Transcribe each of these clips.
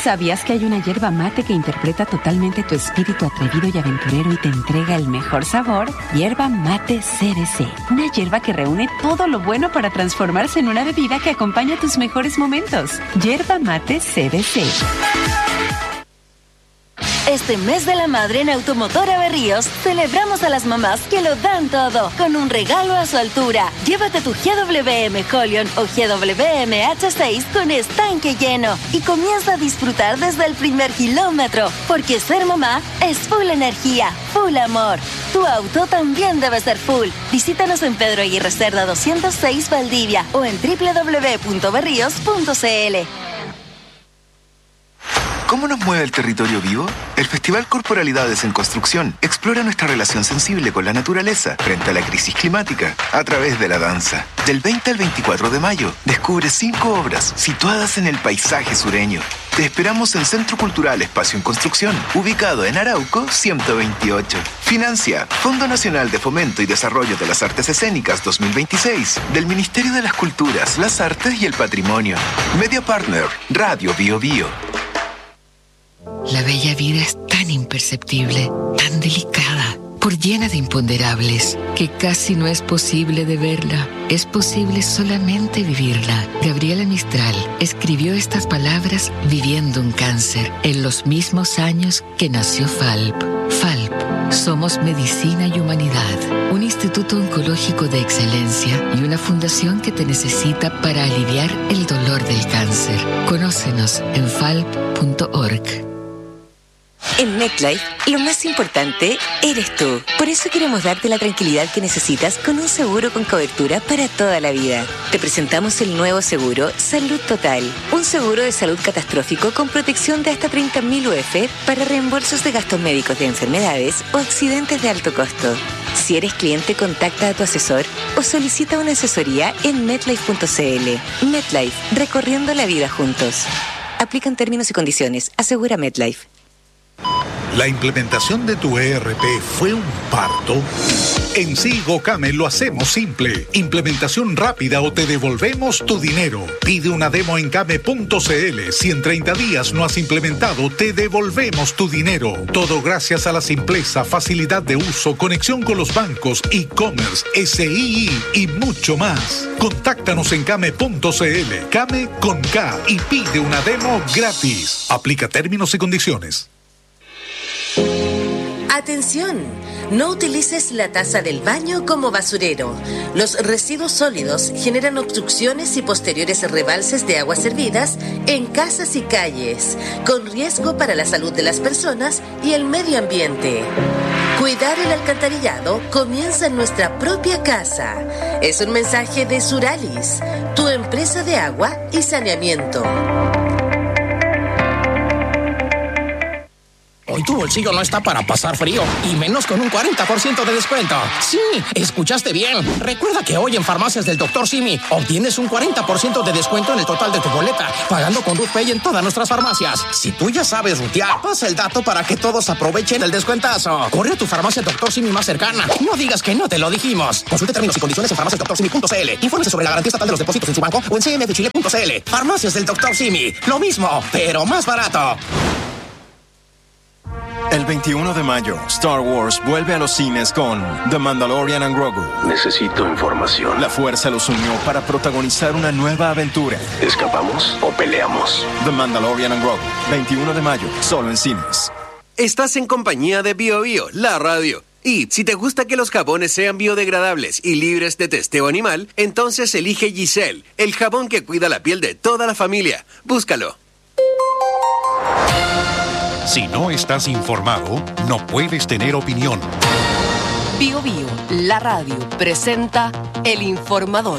¿Sabías que hay una yerba mate que interpreta totalmente tu espíritu atrevido y aventurero y te entrega el mejor sabor? Yerba mate CBC. Una yerba que reúne todo lo bueno para transformarse en una bebida que acompaña tus mejores momentos. Yerba mate CBC. Este mes de la madre en Automotora Berríos celebramos a las mamás que lo dan todo con un regalo a su altura. Llévate tu GWM Holion o GWM H6 con estanque lleno y comienza a disfrutar desde el primer kilómetro, porque ser mamá es full energía, full amor. Tu auto también debe ser full. Visítanos en Pedro Aguirre Cerda 206 Valdivia o en www.berrios.cl. ¿Cómo nos mueve el territorio vivo? El Festival Corporalidades en Construcción explora nuestra relación sensible con la naturaleza frente a la crisis climática a través de la danza. Del 20 al 24 de mayo, descubre 5 obras situadas en el paisaje sureño. Te esperamos en Centro Cultural Espacio en Construcción, ubicado en Arauco 128. Financia Fondo Nacional de Fomento y Desarrollo de las Artes Escénicas 2026 del Ministerio de las Culturas, las Artes y el Patrimonio. Media Partner, Radio Bio Bio. La bella vida es tan imperceptible, tan delicada, por llena de imponderables, que casi no es posible de verla. Es posible solamente vivirla. Gabriela Mistral escribió estas palabras viviendo un cáncer en los mismos años que nació FALP. FALP. Somos Medicina y Humanidad, un instituto oncológico de excelencia y una fundación que te necesita para aliviar el dolor del cáncer. Conócenos en falp.org. En MetLife, lo más importante eres tú. Por eso queremos darte la tranquilidad que necesitas con un seguro con cobertura para toda la vida. Te presentamos el nuevo seguro Salud Total. Un seguro de salud catastrófico con protección de hasta 30.000 UF para reembolsos de gastos médicos de enfermedades o accidentes de alto costo. Si eres cliente, contacta a tu asesor o solicita una asesoría en MetLife.cl. MetLife, recorriendo la vida juntos. Aplican términos y condiciones. Asegura MetLife. ¿La implementación de tu ERP fue un parto? En Sigo Came lo hacemos simple. Implementación rápida o te devolvemos tu dinero. Pide una demo en came.cl. Si en 30 días no has implementado, te devolvemos tu dinero. Todo gracias a la simpleza, facilidad de uso, conexión con los bancos, e-commerce, SII y mucho más. Contáctanos en came.cl. Came con K y pide una demo gratis. Aplica términos y condiciones. ¡Atención! No utilices la taza del baño como basurero. Los residuos sólidos generan obstrucciones y posteriores rebalses de aguas servidas en casas y calles, con riesgo para la salud de las personas y el medio ambiente. Cuidar el alcantarillado comienza en nuestra propia casa. Es un mensaje de Suralis, tu empresa de agua y saneamiento. Hoy tu bolsillo no está para pasar frío, y menos con un 40% de descuento. Sí, escuchaste bien. Recuerda que hoy en Farmacias del Dr. Simi obtienes un 40% de descuento en el total de tu boleta, pagando con RutPay en todas nuestras farmacias. Si tú ya sabes rutear, pasa el dato para que todos aprovechen el descuentazo. Corre a tu farmacia Dr. Simi más cercana. No digas que no te lo dijimos. Consulte términos y condiciones en farmaciasdrsimi.cl. Infórmese sobre la garantía estatal de los depósitos en su banco o en cmfchile.cl. Farmacias del Dr. Simi. Lo mismo, pero más barato. El 21 de mayo, Star Wars vuelve a los cines con The Mandalorian and Grogu. Necesito información. La Fuerza los unió para protagonizar una nueva aventura. ¿Escapamos o peleamos? The Mandalorian and Grogu, 21 de mayo, solo en cines. Estás en compañía de Bio Bio, la radio. Y si te gusta que los jabones sean biodegradables y libres de testeo animal, entonces elige Giselle, el jabón que cuida la piel de toda la familia. Búscalo. Si no estás informado, no puedes tener opinión. Bio Bio, la radio, presenta El Informador.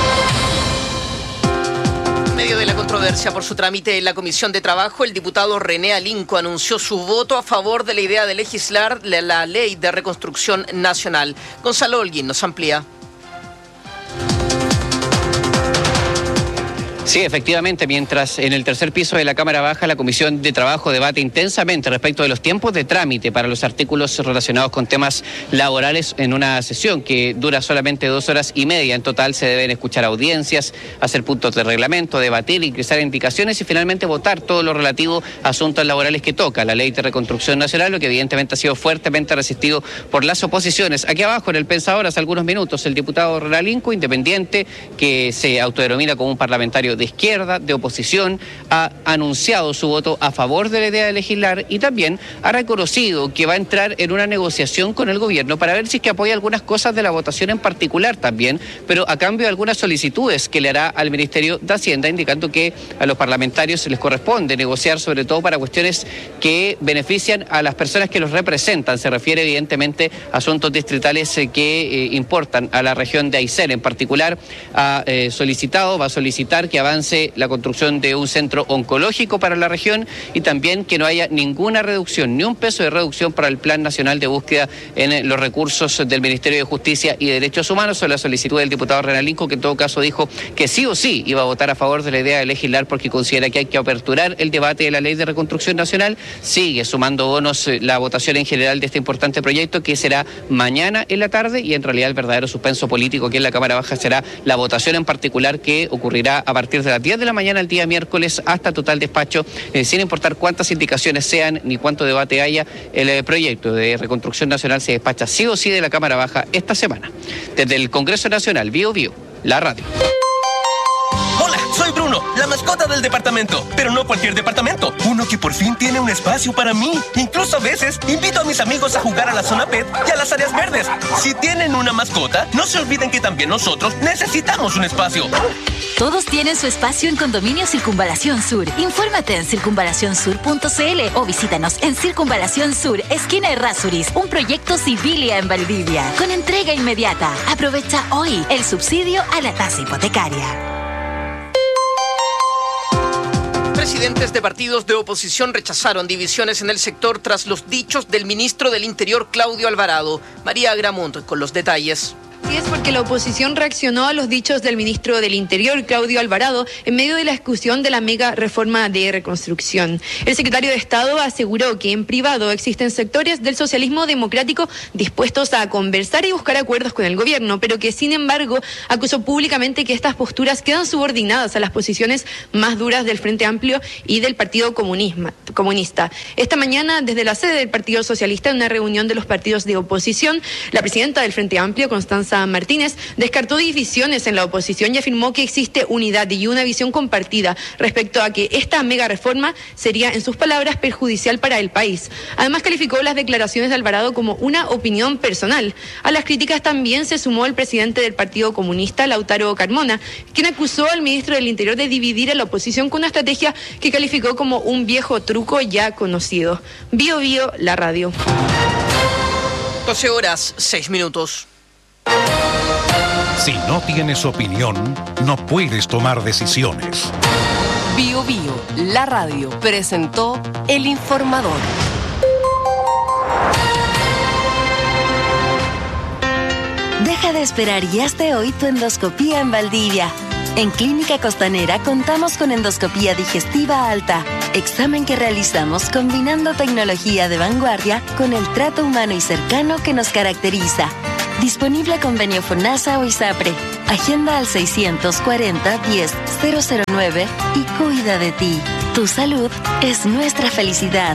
En medio de la controversia por su trámite en la Comisión de Trabajo, el diputado René Alinco anunció su voto a favor de la idea de legislar la Ley de Reconstrucción Nacional. Gonzalo Holguín nos amplía. Sí, efectivamente, mientras en el tercer piso de la Cámara Baja la Comisión de Trabajo debate intensamente respecto de los tiempos de trámite para los artículos relacionados con temas laborales en una sesión que dura solamente 2 horas y media. En total se deben escuchar audiencias, hacer puntos de reglamento, debatir, ingresar indicaciones y finalmente votar todo lo relativo a asuntos laborales que toca la Ley de Reconstrucción Nacional, lo que evidentemente ha sido fuertemente resistido por las oposiciones. Aquí abajo en el Pensador hace algunos minutos el diputado René Alinco, independiente, que se autodenomina como un parlamentario de izquierda, de oposición, ha anunciado su voto a favor de la idea de legislar y también ha reconocido que va a entrar en una negociación con el gobierno para ver si es que apoya algunas cosas de la votación en particular también, pero a cambio de algunas solicitudes que le hará al Ministerio de Hacienda, indicando que a los parlamentarios les corresponde negociar sobre todo para cuestiones que benefician a las personas que los representan. Se refiere evidentemente a asuntos distritales que importan a la región de Aysén. En particular va a solicitar que avance la construcción de un centro oncológico para la región y también que no haya ninguna reducción, ni un peso de reducción para el Plan Nacional de Búsqueda en los recursos del Ministerio de Justicia y Derechos Humanos. Sobre la solicitud del diputado René Alinco, que en todo caso dijo que sí o sí iba a votar a favor de la idea de legislar porque considera que hay que aperturar el debate de la Ley de Reconstrucción Nacional. Sigue sumando bonos la votación en general de este importante proyecto, que será mañana en la tarde, y en realidad el verdadero suspenso político aquí en la Cámara Baja será la votación en particular, que ocurrirá a partir de las 10 de la mañana el día miércoles hasta total despacho, sin importar cuántas indicaciones sean ni cuánto debate haya. El proyecto de Reconstrucción Nacional se despacha sí o sí de la Cámara Baja esta semana. Desde el Congreso Nacional, Bio, la radio. Hola, soy Bruno, la mascota del departamento, pero no cualquier departamento, uno que por fin tiene un espacio para mí. Incluso a veces invito a mis amigos a jugar a la zona pet y a las áreas verdes. Si tienen una mascota, no se olviden que también nosotros necesitamos un espacio. Todos tienen su espacio en Condominio Circunvalación Sur. Infórmate en circunvalacionsur.cl o visítanos en Circunvalación Sur, esquina Errázuriz, un proyecto Civilia en Valdivia, con entrega inmediata. Aprovecha hoy el subsidio a la tasa hipotecaria. Presidentes de partidos de oposición rechazaron divisiones en el sector tras los dichos del ministro del Interior, Claudio Alvarado. María Agramunt con los detalles. Sí, es porque la oposición reaccionó a los dichos del ministro del Interior, Claudio Alvarado, en medio de la discusión de la mega reforma de reconstrucción. El secretario de Estado aseguró que en privado existen sectores del socialismo democrático dispuestos a conversar y buscar acuerdos con el gobierno, pero que sin embargo acusó públicamente que estas posturas quedan subordinadas a las posiciones más duras del Frente Amplio y del Partido Comunista. Esta mañana, desde la sede del Partido Socialista, en una reunión de los partidos de oposición, la presidenta del Frente Amplio, Constanza Martínez, descartó divisiones en la oposición y afirmó que existe unidad y una visión compartida respecto a que esta mega reforma sería, en sus palabras, perjudicial para el país. Además, calificó las declaraciones de Alvarado como una opinión personal. A las críticas también se sumó el presidente del Partido Comunista, Lautaro Carmona, quien acusó al ministro del Interior de dividir a la oposición con una estrategia que calificó como un viejo truco ya conocido. Bio, la radio. 12 horas, 6 minutos. Si no tienes opinión, no puedes tomar decisiones. Bio, la radio, presentó El Informador. Deja de esperar y hazte hoy tu endoscopía en Valdivia. En Clínica Costanera contamos con endoscopía digestiva alta, examen que realizamos combinando tecnología de vanguardia con el trato humano y cercano que nos caracteriza. Disponible convenio FONASA o ISAPRE. Agenda al 640-10-009 y cuida de ti. Tu salud es nuestra felicidad.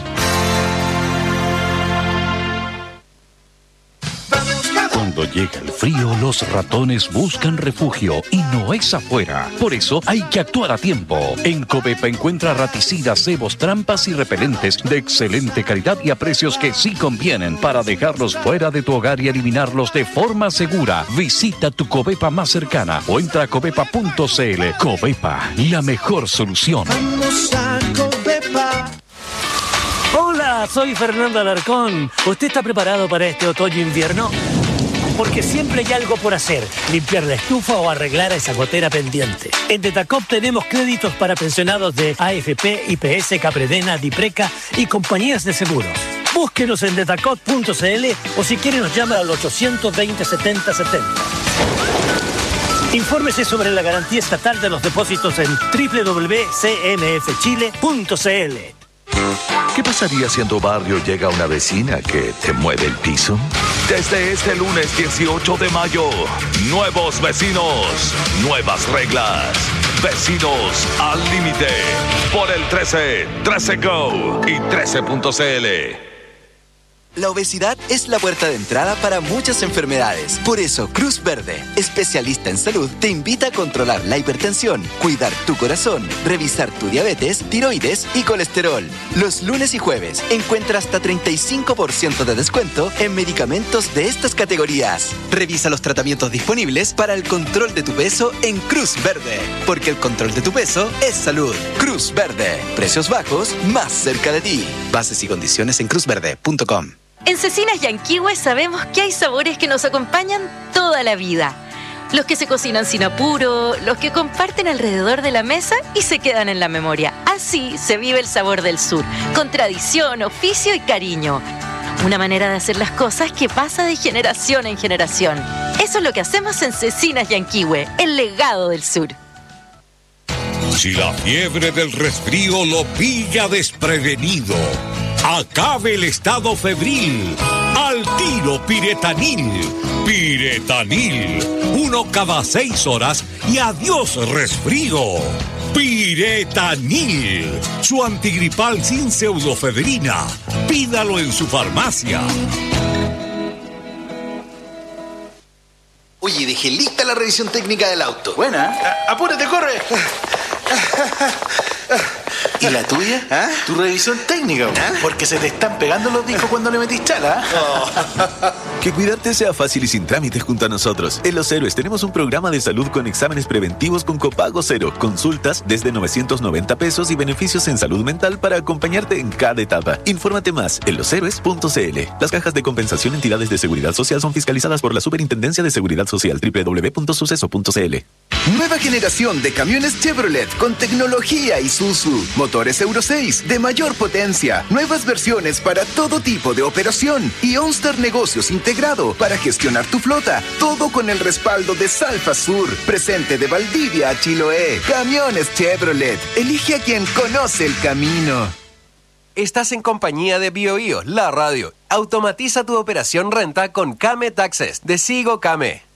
Cuando llega el frío, los ratones buscan refugio y no es afuera. Por eso hay que actuar a tiempo. En Covepa encuentra raticidas, cebos, trampas y repelentes de excelente calidad y a precios que sí convienen para dejarlos fuera de tu hogar y eliminarlos de forma segura. Visita tu Covepa más cercana o entra a covepa.cl. Covepa, la mejor solución. Vamos a Covepa. Hola, soy Fernando Alarcón. ¿Usted está preparado para este otoño-invierno? Porque siempre hay algo por hacer, limpiar la estufa o arreglar esa gotera pendiente. En Detacop tenemos créditos para pensionados de AFP, IPS, Capredena, Dipreca y compañías de seguros. Búsquenos en detacop.cl o si quiere nos llama al 820 70 70. Infórmese sobre la garantía estatal de los depósitos en www.cmfchile.cl. ¿Qué pasaría si en tu barrio llega una vecina que te mueve el piso? Desde este lunes 18 de mayo, nuevos vecinos, nuevas reglas. Vecinos al límite. Por el 13, 13 Go y 13.cl. La obesidad es la puerta de entrada para muchas enfermedades. Por eso, Cruz Verde, especialista en salud, te invita a controlar la hipertensión, cuidar tu corazón, revisar tu diabetes, tiroides y colesterol. Los lunes y jueves encuentra hasta 35% de descuento en medicamentos de estas categorías. Revisa los tratamientos disponibles para el control de tu peso en Cruz Verde, porque el control de tu peso es salud. Cruz Verde, precios bajos más cerca de ti. Bases y condiciones en cruzverde.com. En Cecinas Yanquihue sabemos que hay sabores que nos acompañan toda la vida. Los que se cocinan sin apuro, los que comparten alrededor de la mesa y se quedan en la memoria. Así se vive el sabor del sur, con tradición, oficio y cariño. Una manera de hacer las cosas que pasa de generación en generación. Eso es lo que hacemos en Cecinas Yanquihue, el legado del sur. Si la fiebre del resfrío lo pilla desprevenido, acabe el estado febril. Al tiro Piretanil. Piretanil. 1 cada 6 horas y adiós resfrío. Piretanil. Su antigripal sin pseudofebrina. Pídalo en su farmacia. Oye, dejé lista la revisión técnica del auto. Buena. Apúrate, corre. ¿Y la tuya? ¿Ah? Tu revisión técnica, ¿ah? Porque se te están pegando los discos cuando le metís chala. Oh. Que cuidarte sea fácil y sin trámites junto a nosotros. En Los Héroes tenemos un programa de salud con exámenes preventivos con copago cero, consultas desde 990 pesos y beneficios en salud mental para acompañarte en cada etapa. Infórmate más en loshéroes.cl. Las cajas de compensación entidades de seguridad social son fiscalizadas por la Superintendencia de Seguridad Social. www.suceso.cl. Nueva generación de camiones Chevrolet con tecnología Isuzu. Motores Euro 6 de mayor potencia. Nuevas versiones para todo tipo de operación. Y OnStar Negocios integrado para gestionar tu flota. Todo con el respaldo de Salfa Sur. Presente de Valdivia a Chiloé. Camiones Chevrolet. Elige a quien conoce el camino. Estás en compañía de BioBio, la radio. Automatiza tu operación renta con Kame Taxes de Sigo Kame.